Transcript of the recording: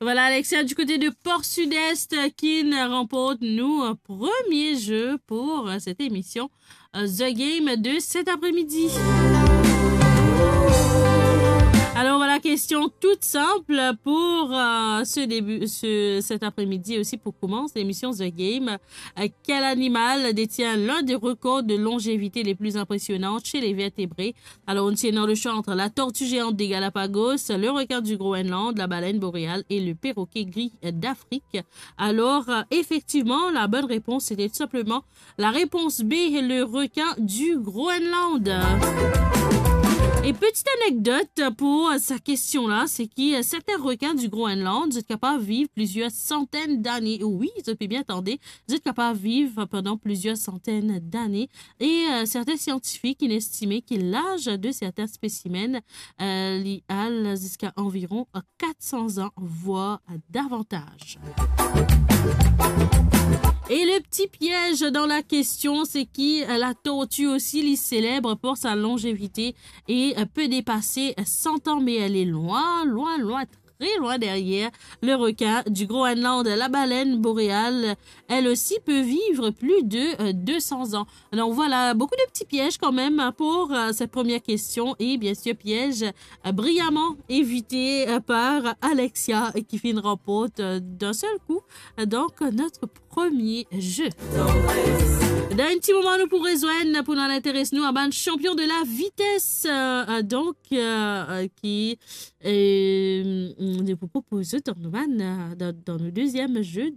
Voilà, Alexia, du côté de Port-Sud-Est, qui remporte nous un premier jeu pour cette émission The Game de cet après-midi. Alors voilà, question toute simple pour cet après-midi aussi pour commencer l'émission The Game. Quel animal détient l'un des records de longévité les plus impressionnantes chez les vertébrés? Alors on tient dans le choix entre la tortue géante des Galapagos, le requin du Groenland, la baleine boréale et le perroquet gris d'Afrique. Alors effectivement, la bonne réponse c'était tout simplement la réponse B, le requin du Groenland. Et petite anecdote pour sa question-là, c'est que certains requins du Groenland sont capables de vivre plusieurs centaines d'années. Oui, ça peut bien attendre. Ils sont capables de vivre pendant plusieurs centaines d'années. Et certains scientifiques ont estimé que l'âge de certains spécimens a jusqu'à environ 400 ans, voire davantage. Et le petit piège dans la question, c'est que la tortue aussi est célèbre pour sa longévité et peut dépasser 100 ans, mais elle est loin, très loin derrière le requin du Groenland. La baleine boréale, elle aussi peut vivre plus de 200 ans. Donc voilà, beaucoup de petits pièges quand même pour cette première question. Et bien sûr, piège brillamment évité par Alexia qui fait une remporte d'un seul coup. Donc, notre premier jeu. Dans un petit moment, nous pourrons rejoindre pour nous intéresser à un champion de la vitesse. Qui nous propose dans le deuxième jeu.